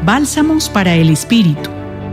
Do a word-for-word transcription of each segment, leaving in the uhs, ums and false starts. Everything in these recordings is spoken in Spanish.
Bálsamos para el Espíritu.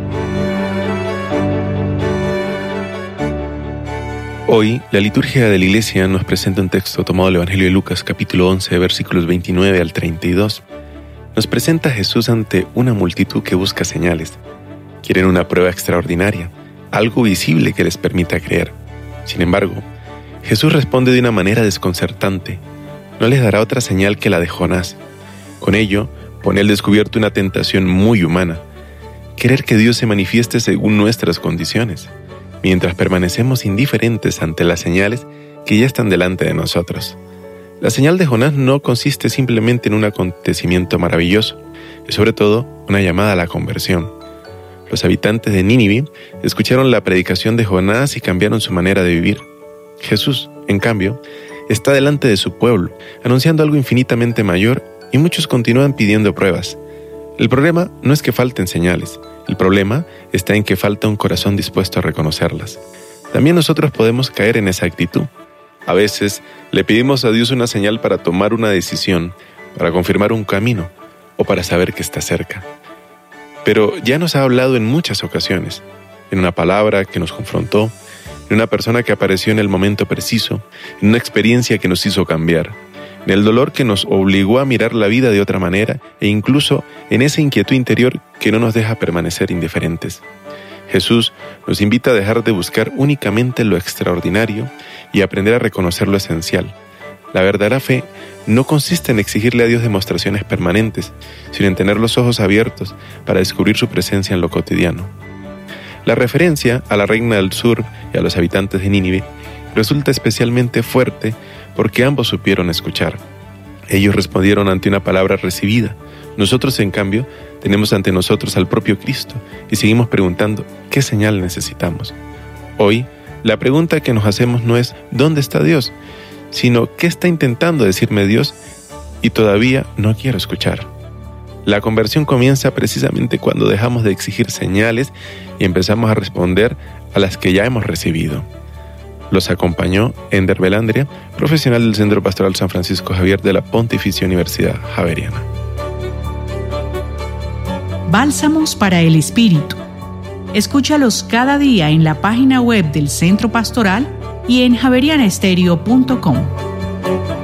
Hoy, la liturgia de la Iglesia nos presenta un texto tomado del Evangelio de Lucas, capítulo once, versículos veintinueve al treinta y dos. Nos presenta a Jesús ante una multitud que busca señales. Quieren una prueba extraordinaria, algo visible que les permita creer. Sin embargo, Jesús responde de una manera desconcertante. No les dará otra señal que la de Jonás. Con ello, pone al descubierto una tentación muy humana: querer que Dios se manifieste según nuestras condiciones, mientras permanecemos indiferentes ante las señales que ya están delante de nosotros. La señal de Jonás no consiste simplemente en un acontecimiento maravilloso, es sobre todo una llamada a la conversión. Los habitantes de Nínive escucharon la predicación de Jonás y cambiaron su manera de vivir. Jesús, en cambio, está delante de su pueblo, anunciando algo infinitamente mayor, y muchos continúan pidiendo pruebas. El problema no es que falten señales, el problema está en que falta un corazón dispuesto a reconocerlas. También nosotros podemos caer en esa actitud. A veces le pedimos a Dios una señal para tomar una decisión, para confirmar un camino o para saber que está cerca. Pero ya nos ha hablado en muchas ocasiones, en una palabra que nos confrontó, en una persona que apareció en el momento preciso, en una experiencia que nos hizo cambiar, en el dolor que nos obligó a mirar la vida de otra manera e incluso en esa inquietud interior que no nos deja permanecer indiferentes. Jesús nos invita a dejar de buscar únicamente lo extraordinario y aprender a reconocer lo esencial. La verdadera fe no consiste en exigirle a Dios demostraciones permanentes, sino en tener los ojos abiertos para descubrir su presencia en lo cotidiano. La referencia a la reina del sur y a los habitantes de Nínive resulta especialmente fuerte porque ambos supieron escuchar. Ellos respondieron ante una palabra recibida. Nosotros, en cambio, tenemos ante nosotros al propio Cristo y seguimos preguntando ¿qué señal necesitamos? Hoy, la pregunta que nos hacemos no es ¿dónde está Dios?, sino ¿qué está intentando decirme Dios y todavía no quiero escuchar? La conversión comienza precisamente cuando dejamos de exigir señales y empezamos a responder a las que ya hemos recibido. Los acompañó Ender Belandria, profesional del Centro Pastoral San Francisco Javier de la Pontificia Universidad Javeriana. Bálsamos para el Espíritu. Escúchalos cada día en la página web del Centro Pastoral y en javeriana estéreo punto com.